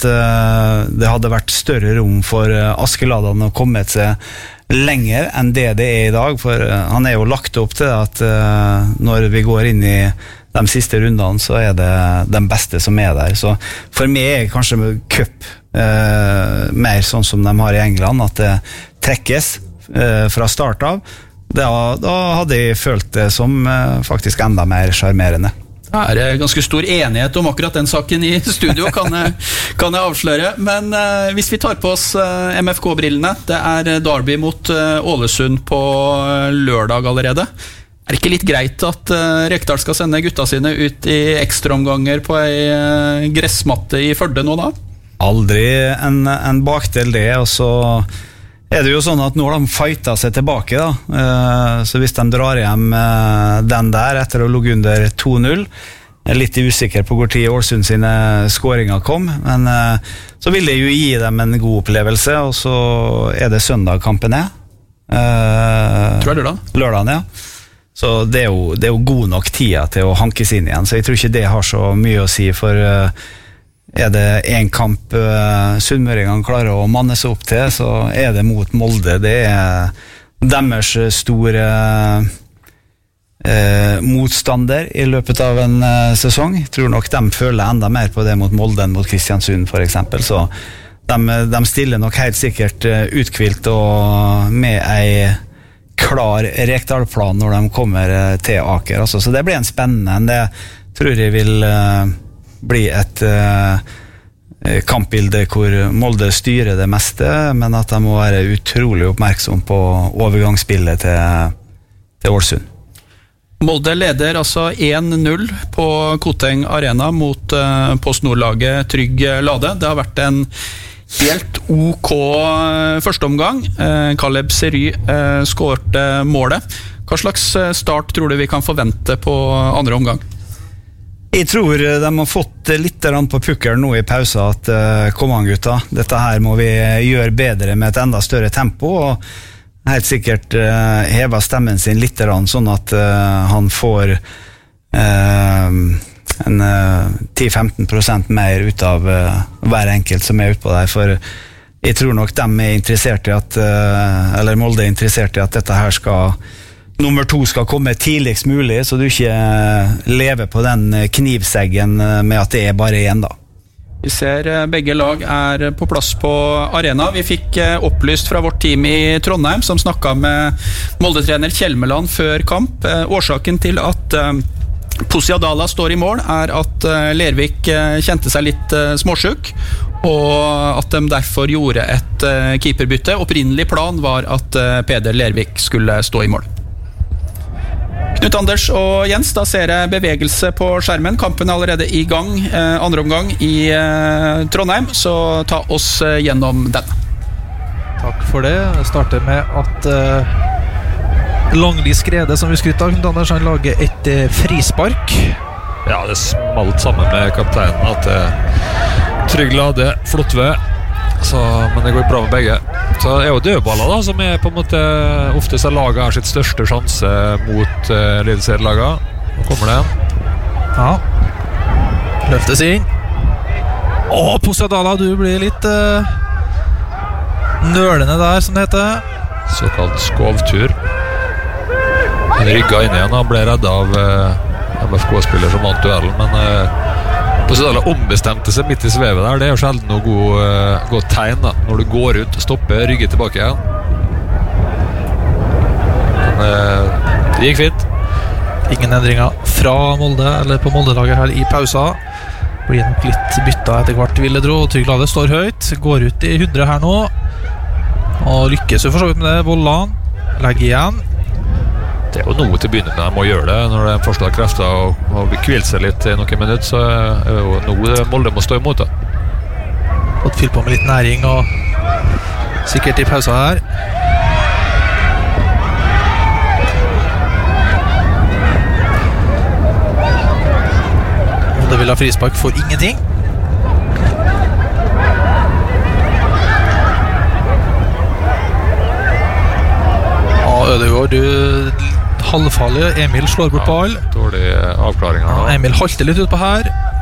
at det hadde vært større rom for Askeladden å komme seg lenger enn det I dag, for han jo lagt opp til at når vi går inn I de siste rundene, så det den beste som der. Så for meg kanskje cup mer sånn som de har I England, at det trekkes fra start av. Da hadde jeg følt det som faktisk enda mer charmerende. Det ganske stor enighet om akkurat den saken I studio, kan jeg avsløre. Men hvis vi tar på oss MFK-brillene, det Derby mot Ålesund på lørdag allerede. Det ikke litt greit at Rekdal skal sende gutta sine ut I ekstraomganger på en gressmatte I Førde nå da? Aldri en bakdel det, og så det jo sånn at nå har de fightet seg tilbake da, så hvis de drar hjem den der etter å ligge under 2-0, jeg litt usikker på hvor tid Ålesund sine skåringer kom, men så vil det jo gi dem en god opplevelse, og så det søndag kampen Tror jeg lørdagen, ja. Så det jo god nok tida til å hankes inn igjen, så jeg tror ikke det har så mye å si for det en kamp Sunnmøringene klarer å manne seg opp til, så det mot Molde. Det deres store motstander I løpet av en sesong. Jeg tror nok de føler enda mer på det mot Molde enn mot Kristiansund for eksempel, så de stiller nok helt sikkert utkvilt og med en klar Rekdal-plan når de kommer til Aker. Altså, så det blir en spennende, det tror jeg vil bli et kampbilde hvor Molde styrer det meste, men at de må være utrolig oppmerksom på overgangsspillet til Ålesund. Molde leder altså 1-0 på Koteng Arena mot PostNord-laget Trygg Lade. Det har vært en helt OK første omgang. Caleb Sery skårte målet. Hva slags start tror du vi kan forvente på andre omgang? Jeg tror de har fått litt på pukkelen nå I pausa at kom an gutta, dette her må vi gjøre bedre med et enda større tempo og helt sikkert heva stemmen sin litt sånn at han får en 10-15% mer ut av hver enkelt som utpå der, for jeg tror nok de interessert I at eller Molde interessert I at dette her skal nummer 2 skal komme tidligst mulig, så du ikke lever på den knivseggen med at det bare en da. Vi ser begge lag på plass på arena. Vi fikk opplyst fra vårt team I Trondheim, som snakket med Molde-trener Kjelmeland før kamp. Årsaken til at Posiadala står I mål at Lervik kjente seg litt småsjuk, og at de derfor gjorde et keeperbytte. Opprinnelig plan var at Peder Lervik skulle stå I mål. Knut Anders og Jens, da ser jeg bevegelse på skjermen. Kampen allerede I gang, andre omgang I Trondheim, så ta oss gjennom den. Takk for det. Jeg starter med at Langli Skrede, som vi skrytte av, Knut Anders, han lager et frispark. Ja, det smalt sammen med kapteinen at Trygg Lade, flott ved. Så, men det går bra med begge. Så det jo dødballer da, som på en måte ofte så laget har sitt største sjanse mot eliteserielaget. Nå kommer det en. Ja. Løftes inn. Posiadala, du blir litt nølende der, som det heter. Såkalt skovtur. Han rygget inn igjen, han ble reddet av MFK-spiller som vant duellen, men Posiadala ombestemte seg midt I svevet der. Det jo sjelden noe godt tegn da. Når du går ut, stopper, rygger tilbake igjen. Men det gikk fint. Ingen endringer fra Molde, eller på Molde-laget her I pausa. Blir nok litt bytta etter hvert, ville dro. Trygg Lade står høyt, går ut I 100 her nå. Og lykkes jo for så vidt med det. Vollan legger igjen. Det jo noe til å begynne med, de må gjøre det når de først har krefter og kvilt seg litt I noen minutter, så jo noe Molde må stå imot da. Fått fyll på med litt næring og sikkert I pausa her. Molde vil ha frispark for ingenting. Ødegård, du halvfarlig. Emil slår bort ball. Dårlig avklaring her nå. Emil halter litt ut på her.